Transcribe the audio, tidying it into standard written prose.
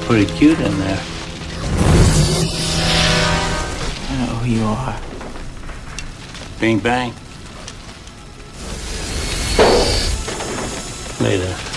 pretty cute in there. I know who you are. Bing bang. Later.